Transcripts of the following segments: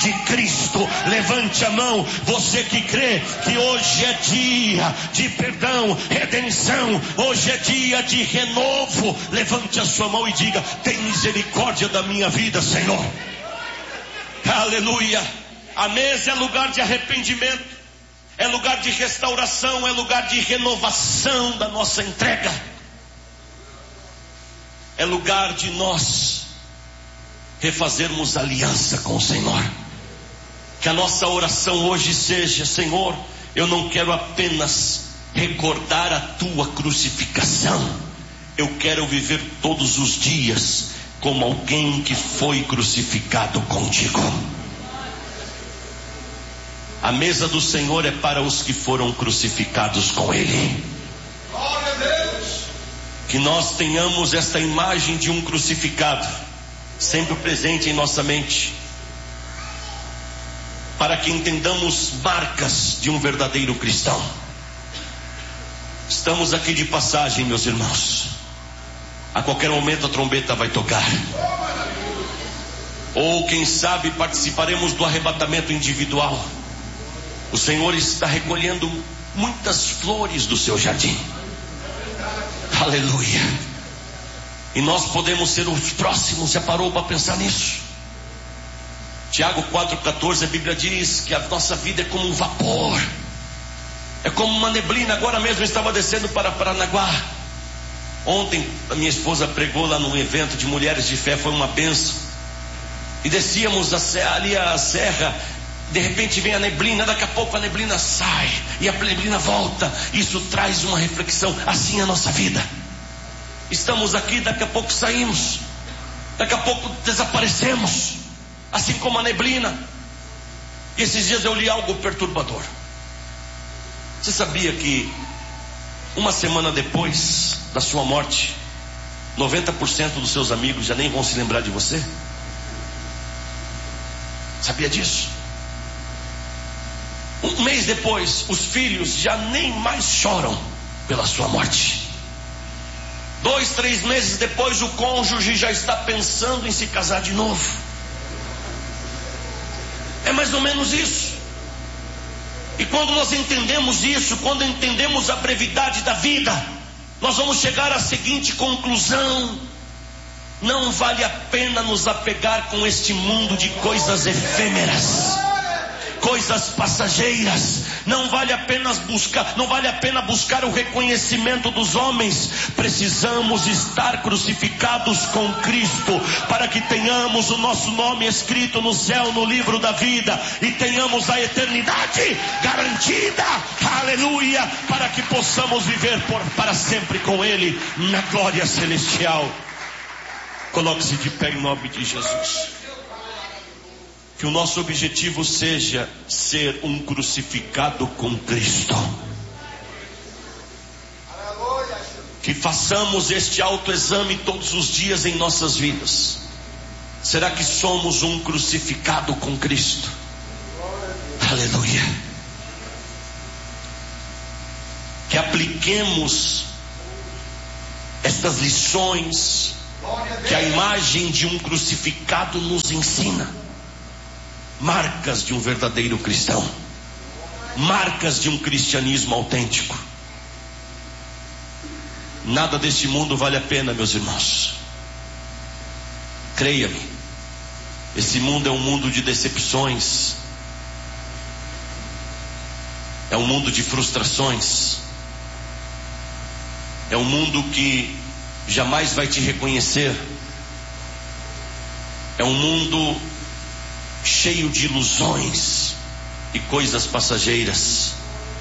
de Cristo. Levante a mão, você que crê que hoje é dia de perdão, redenção, hoje é dia de renovo. Levante a sua mão e diga: tem misericórdia da minha vida, Senhor. Aleluia. A mesa é lugar de arrependimento, é lugar de restauração, é lugar de renovação da nossa entrega, é lugar de nós refazermos aliança com o Senhor. Que a nossa oração hoje seja: Senhor, eu não quero apenas recordar a tua crucificação, eu quero viver todos os dias como alguém que foi crucificado contigo. A mesa do Senhor é para os que foram crucificados com Ele. Glória a Deus. Que nós tenhamos esta imagem de um crucificado sempre presente em nossa mente, para que entendamos marcas de um verdadeiro cristão. Estamos aqui de passagem, meus irmãos. A qualquer momento a trombeta vai tocar, ou quem sabe participaremos do arrebatamento individual. O Senhor está recolhendo muitas flores do seu jardim. Aleluia. E nós podemos ser os próximos. Já parou para pensar nisso? Tiago 4,14, a Bíblia diz que a nossa vida é como um vapor, é como uma neblina. Agora mesmo eu estava descendo para Paranaguá. Ontem a minha esposa pregou lá num evento de mulheres de fé, foi uma bênção. E descíamos ali a serra. De repente vem a neblina, daqui a pouco a neblina sai e a neblina volta. Isso traz uma reflexão. Assim é a nossa vida. Estamos aqui, daqui a pouco saímos, daqui a pouco desaparecemos, assim como a neblina. E esses dias eu li algo perturbador. Você sabia que uma semana depois da sua morte, 90% dos seus amigos já nem vão se lembrar de você? Sabia disso? Um mês depois, os filhos já nem mais choram pela sua morte. 2, 3 meses depois, o cônjuge já está pensando em se casar de novo. É mais ou menos isso. E quando nós entendemos isso, quando entendemos a brevidade da vida, nós vamos chegar à seguinte conclusão: não vale a pena nos apegar com este mundo de coisas efêmeras, coisas passageiras. Não vale a pena buscar o reconhecimento dos homens. Precisamos estar crucificados com Cristo, para que tenhamos o nosso nome escrito no céu, no livro da vida, e tenhamos a eternidade garantida. Aleluia. Para que possamos viver para sempre com Ele na glória celestial. Coloque-se de pé em nome de Jesus. Que o nosso objetivo seja ser um crucificado com Cristo. Que façamos este autoexame todos os dias em nossas vidas. Será que somos um crucificado com Cristo? Aleluia. Que apliquemos estas lições que a imagem de um crucificado nos ensina. Marcas de um verdadeiro cristão, marcas de um cristianismo autêntico. Nada deste mundo vale a pena, meus irmãos. Creia-me, esse mundo é um mundo de decepções, é um mundo de frustrações, é um mundo que jamais vai te reconhecer, é um mundo cheio de ilusões e coisas passageiras.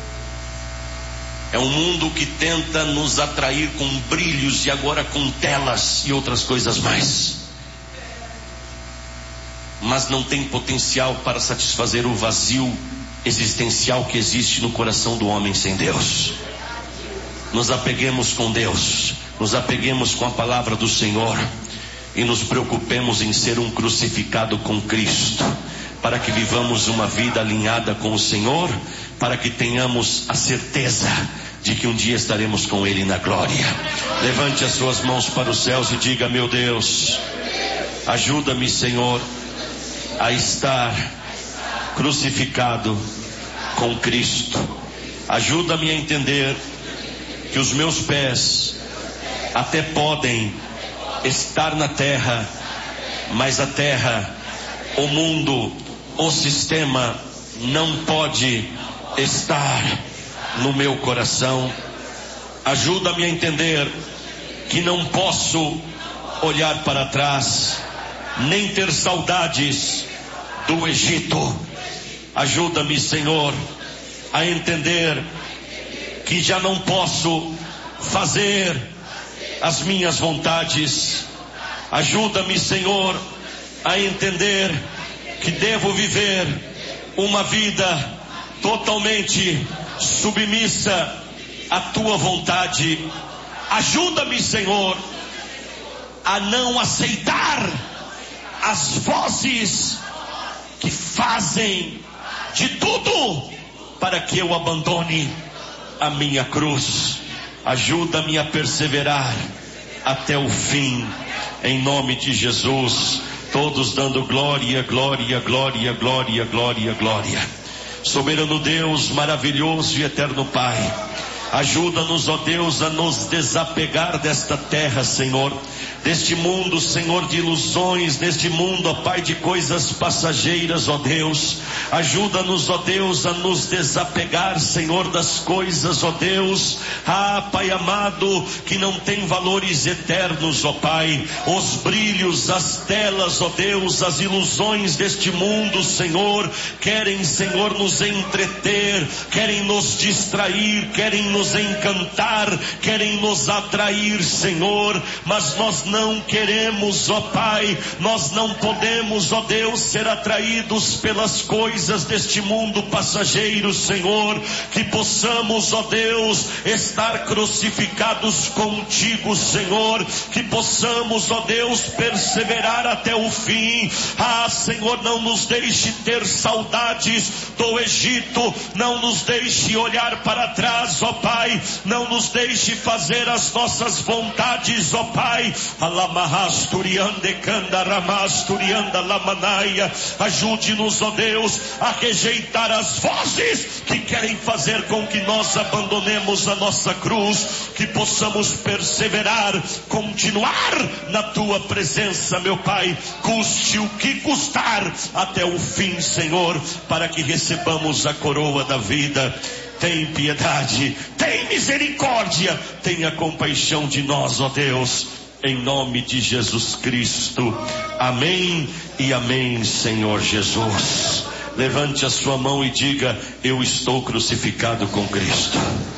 É um mundo que tenta nos atrair com brilhos e agora com telas e outras coisas mais, mas não tem potencial para satisfazer o vazio existencial que existe no coração do homem sem Deus. Nos apeguemos com Deus, nos apeguemos com a palavra do Senhor e nos preocupemos em ser um crucificado com Cristo, para que vivamos uma vida alinhada com o Senhor, para que tenhamos a certeza de que um dia estaremos com Ele na glória. Levante as suas mãos para os céus e diga: meu Deus, ajuda-me, Senhor, a estar crucificado com Cristo. Ajuda-me a entender que os meus pés até podem estar na terra, mas a terra, o mundo, o sistema não pode estar no meu coração. Ajuda-me a entender que não posso olhar para trás, nem ter saudades do Egito. Ajuda-me, Senhor, a entender que já não posso fazer as minhas vontades. Ajuda-me, Senhor, a entender que devo viver uma vida totalmente submissa à tua vontade. Ajuda-me, Senhor, a não aceitar as vozes que fazem de tudo para que eu abandone a minha cruz. Ajuda-me a perseverar até o fim, em nome de Jesus. Todos dando glória, glória, glória, glória, glória, glória. Soberano Deus, maravilhoso e eterno Pai, ajuda-nos, ó Deus, a nos desapegar desta terra, Senhor, deste mundo, Senhor, de ilusões, deste mundo, ó Pai, de coisas passageiras, ó Deus. Ajuda-nos, ó Deus, a nos desapegar, Senhor, das coisas, ó Deus, Pai amado, que não tem valores eternos, ó Pai. Os brilhos, as telas, ó Deus, as ilusões deste mundo, Senhor, querem, Senhor, nos entreter, querem nos distrair, querem nos encantar, querem nos atrair, Senhor, mas nós não queremos, ó Pai, nós não podemos, ó Deus, ser atraídos pelas coisas deste mundo passageiro, Senhor. Que possamos, ó Deus, estar crucificados contigo, Senhor. Que possamos, ó Deus, perseverar até o fim. Senhor, não nos deixe ter saudades do Egito, não nos deixe olhar para trás, ó Pai, não nos deixe fazer as nossas vontades, ó Pai. Ajude-nos, ó Deus, a rejeitar as vozes que querem fazer com que nós abandonemos a nossa cruz. Que possamos perseverar, continuar na tua presença, meu Pai, custe o que custar, até o fim, Senhor, para que recebamos a coroa da vida. Tem piedade, tem misericórdia, tenha compaixão de nós, ó Deus, em nome de Jesus Cristo. Amém e amém, Senhor Jesus. Levante a sua mão e diga: eu estou crucificado com Cristo.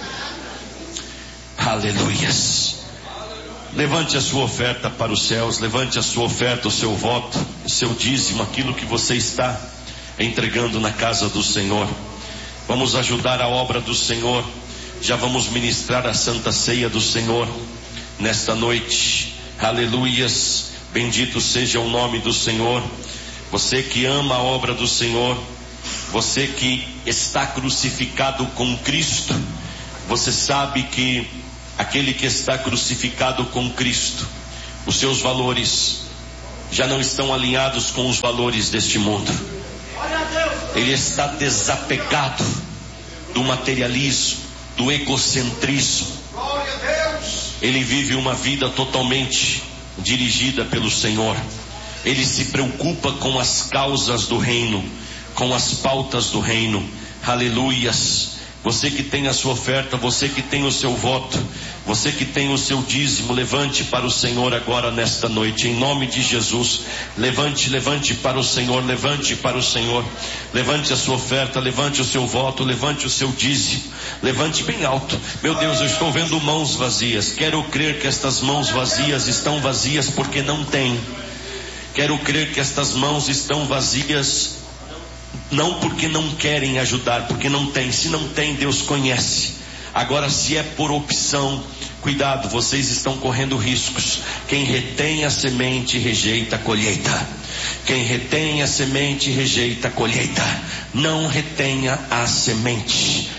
Aleluias. Levante a sua oferta para os céus, levante a sua oferta, o seu voto, o seu dízimo, aquilo que você está entregando na casa do Senhor. Vamos ajudar a obra do Senhor. Já vamos ministrar a Santa Ceia do Senhor nesta noite. Aleluias. Bendito seja o nome do Senhor. Você que ama a obra do Senhor, você que está crucificado com Cristo, você sabe que aquele que está crucificado com Cristo, os seus valores já não estão alinhados com os valores deste mundo. Ele está desapegado do materialismo, do egocentrismo. Ele vive uma vida totalmente dirigida pelo Senhor. Ele se preocupa com as causas do reino, com as pautas do reino. Aleluias. Você que tem a sua oferta, você que tem o seu voto, você que tem o seu dízimo, levante para o Senhor agora nesta noite, em nome de Jesus. Levante, levante para o Senhor, levante para o Senhor. Levante a sua oferta, levante o seu voto, levante o seu dízimo, levante bem alto. Meu Deus, eu estou vendo mãos vazias. Quero crer que estas mãos vazias estão vazias porque não tem. Quero crer que estas mãos estão vazias não porque não querem ajudar, porque não tem. Se não tem, Deus conhece. Agora, se é por opção, cuidado, vocês estão correndo riscos. Quem retém a semente rejeita a colheita. Quem retém a semente rejeita a colheita. Não retenha a semente.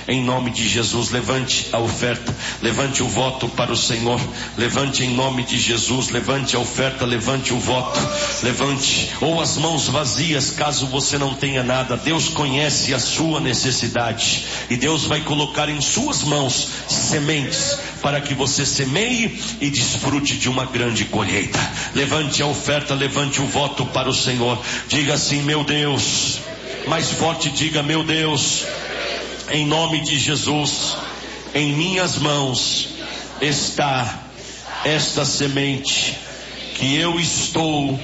em nome de Jesus. Levante a oferta, levante o voto para o Senhor, levante em nome de Jesus, levante a oferta, levante o voto, levante, ou as mãos vazias, caso você não tenha nada. Deus conhece a sua necessidade, e Deus vai colocar em suas mãos sementes, para que você semeie e desfrute de uma grande colheita. Levante a oferta, levante o voto para o Senhor, diga assim: meu Deus, mais forte, diga: meu Deus, em nome de Jesus, em minhas mãos está esta semente que eu estou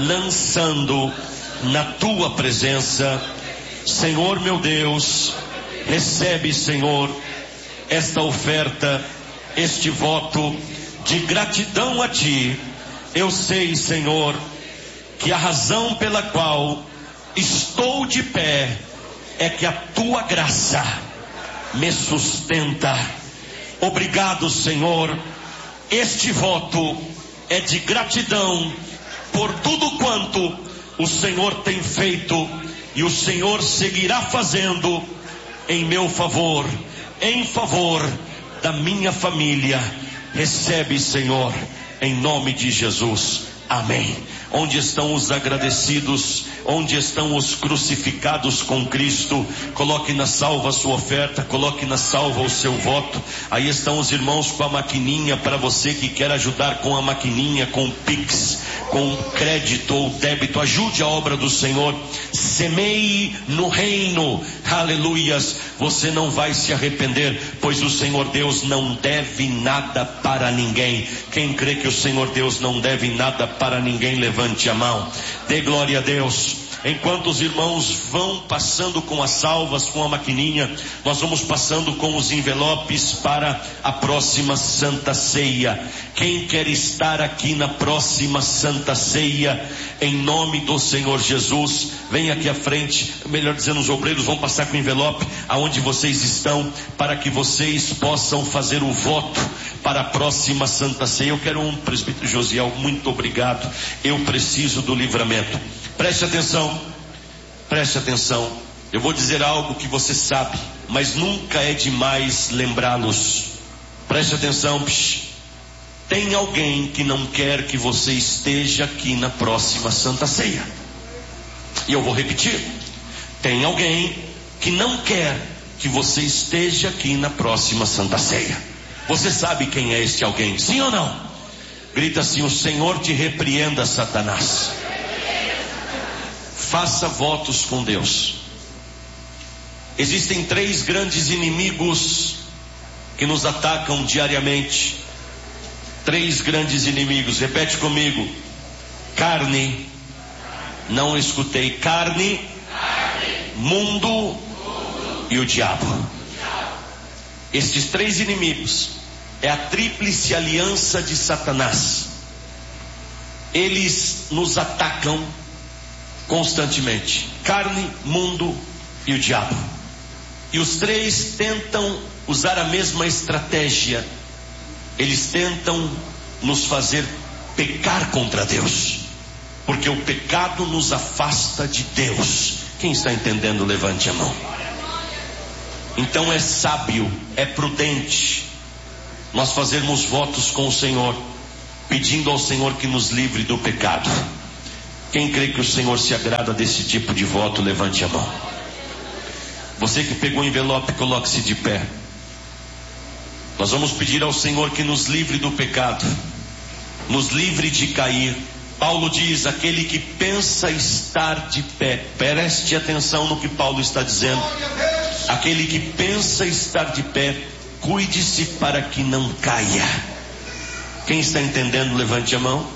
lançando na tua presença. Senhor meu Deus, recebe, Senhor, esta oferta, este voto de gratidão a ti. Eu sei, Senhor, que a razão pela qual estou de pé é que a tua graça me sustenta. Obrigado, Senhor. Este voto é de gratidão por tudo quanto o Senhor tem feito e o Senhor seguirá fazendo em meu favor, em favor da minha família. Recebe, Senhor, em nome de Jesus. Amém. Onde estão os agradecidos? Onde estão os crucificados com Cristo? Coloque na salva a sua oferta, coloque na salva o seu voto. Aí estão os irmãos com a maquininha, para você que quer ajudar com a maquininha, com o Pix, com crédito ou débito. Ajude a obra do Senhor, semeie no reino. Aleluias. Você não vai se arrepender, pois o Senhor Deus não deve nada para ninguém. Quem crê que o Senhor Deus não deve nada para ninguém, levante a mão, dê glória a Deus. Enquanto os irmãos vão passando com as salvas, com a maquininha, nós vamos passando com os envelopes para a próxima Santa Ceia. Quem quer estar aqui na próxima Santa Ceia, em nome do Senhor Jesus, vem aqui à frente. Melhor dizendo, os obreiros vão passar com o envelope aonde vocês estão, para que vocês possam fazer o voto para a próxima Santa Ceia. Eu quero presbítero Josiel, muito obrigado. Eu preciso do livramento. Preste atenção, preste atenção. Eu vou dizer algo que você sabe, mas nunca é demais lembrá-los. Preste atenção. Tem alguém que não quer que você esteja aqui na próxima Santa Ceia. E eu vou repetir. Tem alguém que não quer que você esteja aqui na próxima Santa Ceia. Você sabe quem é este alguém, sim ou não? Grita assim: o Senhor te repreenda, Satanás. Faça votos com Deus. Existem 3 grandes inimigos que nos atacam diariamente. 3 grandes inimigos, repete comigo: carne, não escutei, carne, mundo e o diabo. Estes 3 inimigos é a tríplice aliança de Satanás. Eles nos atacam constantemente: carne, mundo e o diabo. E os 3 tentam usar a mesma estratégia. Eles tentam nos fazer pecar contra Deus, porque o pecado nos afasta de Deus. Quem está entendendo, levante a mão. Então é sábio, é prudente nós fazermos votos com o Senhor, pedindo ao Senhor que nos livre do pecado. Quem crê que o Senhor se agrada desse tipo de voto, levante a mão. Você que pegou o envelope, coloque-se de pé. Nós vamos pedir ao Senhor que nos livre do pecado, nos livre de cair. Paulo diz: aquele que pensa estar de pé, preste atenção no que Paulo está dizendo. Aquele que pensa estar de pé, cuide-se para que não caia. Quem está entendendo, levante a mão.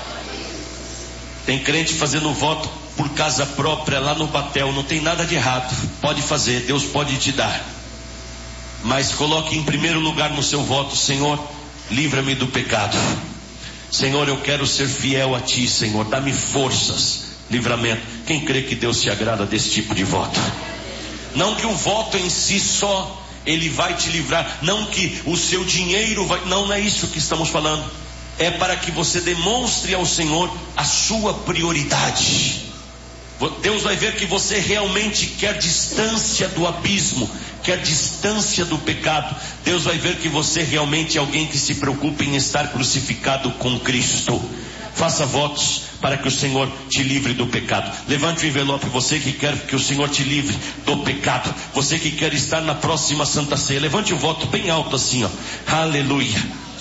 Tem crente fazendo voto por casa própria lá no Batel, não tem nada de errado, pode fazer, Deus pode te dar, mas coloque em primeiro lugar no seu voto: Senhor, livra-me do pecado. Senhor, eu quero ser fiel a ti, Senhor, dá-me forças, livramento. Quem crê que Deus se agrada desse tipo de voto? Não que o voto em si só ele vai te livrar, não que o seu dinheiro vai, não é isso que estamos falando. É para que você demonstre ao Senhor a sua prioridade. Deus vai ver que você realmente quer distância do abismo, quer distância do pecado. Deus vai ver que você realmente é alguém que se preocupa em estar crucificado com Cristo. Faça votos para que o Senhor te livre do pecado. Levante o envelope, você que quer que o Senhor te livre do pecado, você que quer estar na próxima Santa Ceia, levante o voto bem alto assim, ó. Aleluia.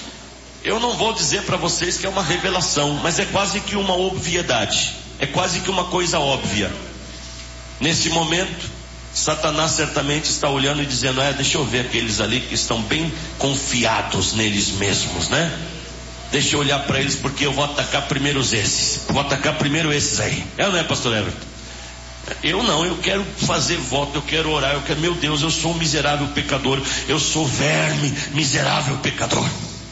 Eu não vou dizer para vocês que é uma revelação, mas é quase que uma obviedade, é quase que uma coisa óbvia. Nesse momento, Satanás certamente está olhando e dizendo: deixa eu ver aqueles ali que estão bem confiados neles mesmos, né? Deixa eu olhar para eles, porque eu vou atacar primeiro esses. Vou atacar primeiro esses aí. É ou não é, pastor Everton? Eu não, eu quero fazer voto, eu quero orar, eu quero, meu Deus, eu sou um miserável pecador, eu sou verme, miserável pecador.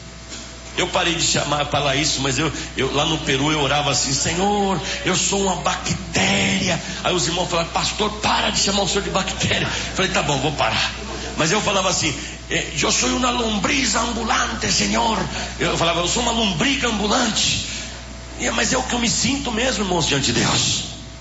Eu parei de falar isso, mas eu lá no Peru eu orava assim: Senhor, eu sou uma bactéria. Aí os irmãos falaram: pastor, para de chamar o senhor de bactéria. Eu falei: tá bom, vou parar. Mas eu falava assim: eu sou uma lombriz ambulante, Senhor. Eu falava: eu sou uma lombriga ambulante. Mas é o que eu me sinto mesmo, irmãos, diante de Deus.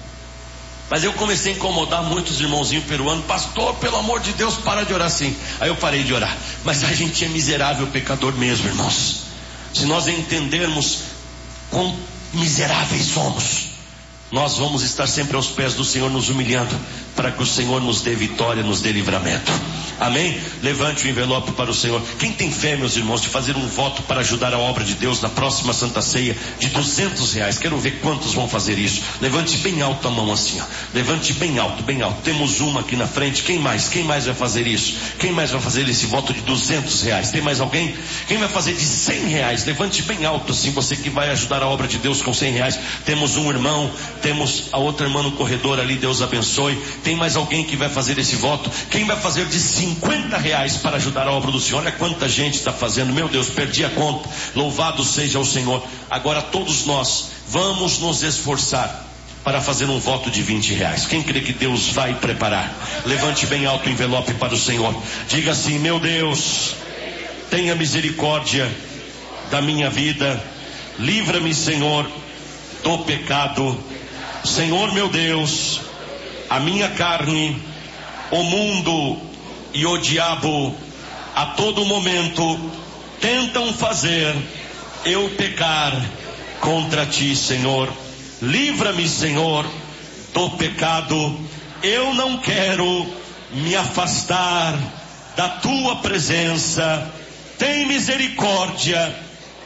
Mas eu comecei a incomodar muitos irmãozinhos peruanos: pastor, pelo amor de Deus, para de orar assim. Aí eu parei de orar. Mas a gente é miserável pecador mesmo, irmãos. Se nós entendermos quão miseráveis somos, nós vamos estar sempre aos pés do Senhor, nos humilhando, para que o Senhor nos dê vitória, nos dê livramento. Amém? Levante o envelope para o Senhor. Quem tem fé, meus irmãos, de fazer um voto para ajudar a obra de Deus na próxima Santa Ceia de R$200? Quero ver quantos vão fazer isso. Levante bem alto a mão assim, ó. Levante bem alto, bem alto. Temos uma aqui na frente. Quem mais? Quem mais vai fazer isso? Quem mais vai fazer esse voto de R$200? Tem mais alguém? Quem vai fazer de R$100? Levante bem alto assim, você que vai ajudar a obra de Deus com R$100. Temos um irmão, temos a outra irmã no corredor ali, Deus abençoe. Tem mais alguém que vai fazer esse voto? Quem vai fazer de R$50 para ajudar a obra do Senhor? Olha quanta gente está fazendo, meu Deus, perdi a conta. Louvado seja o Senhor. Agora todos nós vamos nos esforçar para fazer um voto de R$20. Quem crê que Deus vai preparar? Levante bem alto o envelope para o Senhor. Diga assim: meu Deus, tenha misericórdia da minha vida, livra-me, Senhor, do pecado. Senhor meu Deus, a minha carne, o mundo e o diabo a todo momento tentam fazer eu pecar contra ti, Senhor. Livra-me, Senhor, do pecado. Eu não quero me afastar da tua presença. Tem misericórdia.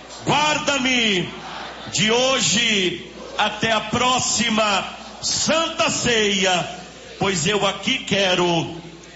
Guarda-me de hoje até a próxima Santa Ceia, pois eu aqui quero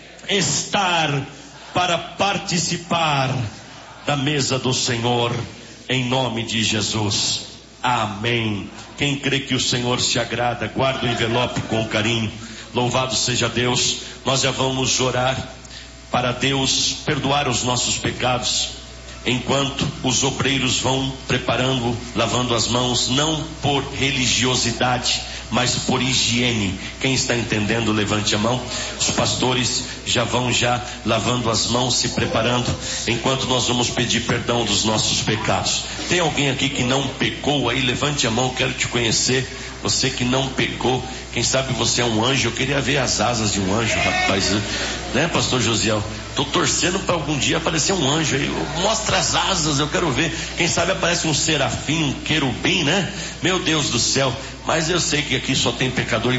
estar para participar da mesa do Senhor, em nome de Jesus. Amém. Quem crê que o Senhor se agrada, guarda o envelope com carinho. Louvado seja Deus. Nós já vamos orar para Deus perdoar os nossos pecados, enquanto os obreiros vão preparando, lavando as mãos, não por religiosidade, mas por higiene. Quem está entendendo, levante a mão. Os pastores já vão lavando as mãos, se preparando, enquanto nós vamos pedir perdão dos nossos pecados. Tem alguém aqui que não pecou aí? Levante a mão, quero te conhecer. Você que não pecou, quem sabe você é um anjo. Eu queria ver as asas de um anjo, rapaz, né, pastor Josiel? Estou torcendo para algum dia aparecer um anjo aí. Mostra as asas, eu quero ver. Quem sabe aparece um serafim, um querubim, né? Meu Deus do céu. Mas eu sei que aqui só tem pecador.